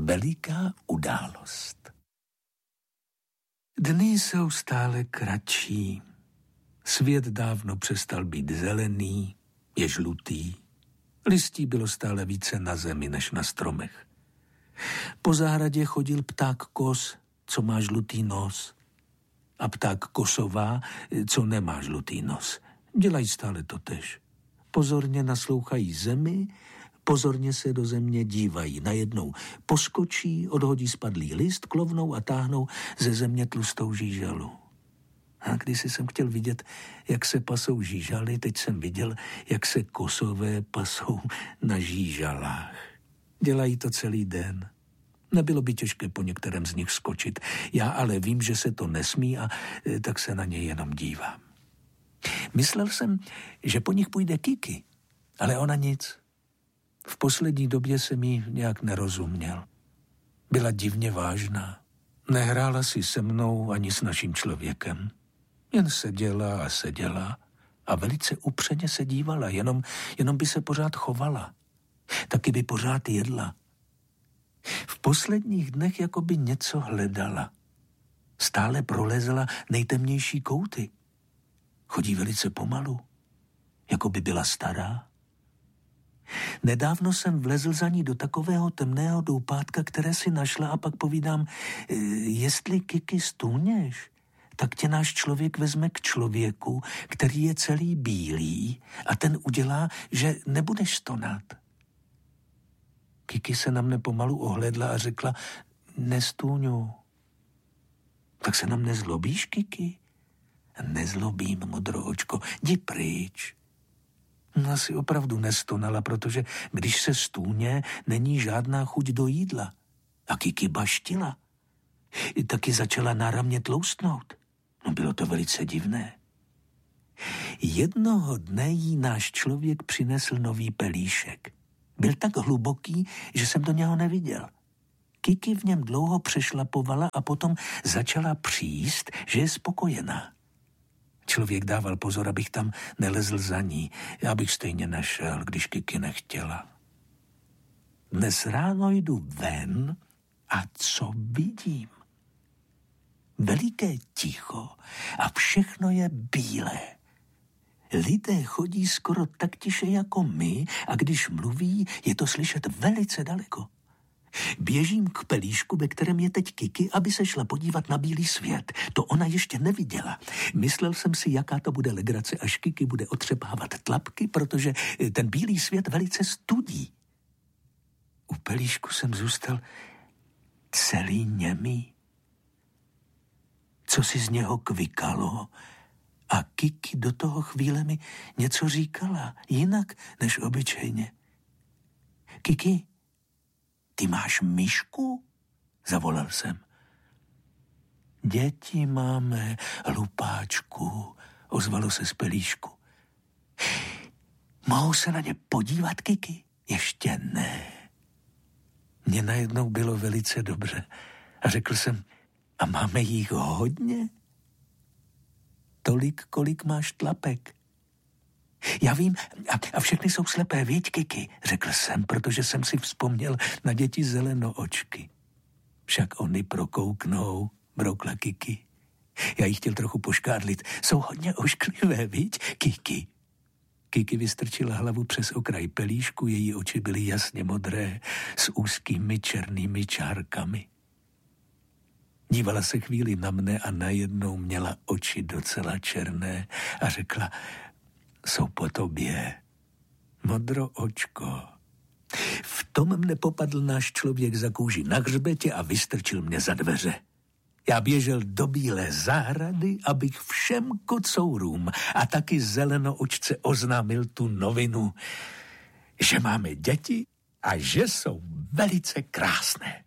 Veliká událost. Dny jsou stále kratší. Svět dávno přestal být zelený, je žlutý. Listí bylo stále více na zemi než na stromech. Po zahradě chodil pták kos, co má žlutý nos. A pták kosová, co nemá žlutý nos. Dělají stále totéž. Pozorně naslouchají zemi, pozorně se do země dívají. Najednou poskočí, odhodí spadlý list, klovnou a táhnou ze země tlustou žížalu. A když jsem chtěl vidět, jak se pasou žížaly, teď jsem viděl, jak se kosové pasou na žížalách. Dělají to celý den. Nebylo by těžké po některém z nich skočit. Já ale vím, že se to nesmí a tak se na ně jenom dívám. Myslel jsem, že po nich půjde Kiki, ale ona nic. V poslední době jsem jí nějak nerozuměl. Byla divně vážná. Nehrála si se mnou ani s naším člověkem. Jen seděla a seděla a velice upřeně se dívala, jenom by se pořád chovala. Taky by pořád jedla. V posledních dnech jako by něco hledala. Stále prolezla nejtemnější kouty. Chodí velice pomalu, jako by byla stará. Nedávno jsem vlezl za ní do takového temného doupátka, které si našla a pak povídám, jestli Kiki stůněš, tak tě náš člověk vezme k člověku, který je celý bílý a ten udělá, že nebudeš stonat. Kiki se na mne pomalu ohledla a řekla, nestůňu. Tak se na mne zlobíš, Kiki? Nezlobím, modroočko, jdi pryč. Asi opravdu nestonala, protože když se stůně, není žádná chuť do jídla. A Kiki baštila. Taky začala náramně tloustnout. No bylo to velice divné. Jednoho dne jí náš člověk přinesl nový pelíšek. Byl tak hluboký, že jsem do něho neviděl. Kiki v něm dlouho přešlapovala a potom začala příst, že je spokojená. Člověk dával pozor, abych tam nelezl za ní. Já bych stejně nešel, když Kiki nechtěla. Dnes ráno jdu ven a co vidím? Veliké ticho a všechno je bílé. Lidé chodí skoro tak tiše jako my a když mluví, je to slyšet velice daleko. Běžím k pelíšku, ve kterém je teď Kiki, aby se šla podívat na bílý svět. To ona ještě neviděla. Myslel jsem si, jaká to bude legrace, až Kiki bude otřepávat tlapky, protože ten bílý svět velice studí. U pelíšku jsem zůstal celý němý. Co si z něho kvikalo a Kiki do toho chvíle mi něco říkala, jinak než obyčejně. Kiki, ty máš myšku? Zavolal jsem. Děti máme, hlupáčku, ozvalo se z pelíšku. Mohou se na ně podívat, Kiki? Ještě ne. Mně najednou bylo velice dobře a řekl jsem, a máme jich hodně? Tolik, kolik máš tlapek. Já vím, a všechny jsou slepé, věď, Kiki, řekl jsem, protože jsem si vzpomněl na děti zelenoočky. Však oni prokouknou, broukla Kiki. Já jí chtěl trochu poškádlit. Jsou hodně ošklivé, viď, Kiki? Kiki vystrčila hlavu přes okraj pelíšku, její oči byly jasně modré, s úzkými černými čárkami. Dívala se chvíli na mne a najednou měla oči docela černé a řekla, jsou po tobě, modroočko. V tom mne popadl náš člověk za kůži na hřbetě a vystrčil mě za dveře. Já běžel do bílé zahrady, abych všem kocourům a taky zelenoočce oznámil tu novinu, že máme děti a že jsou velice krásné.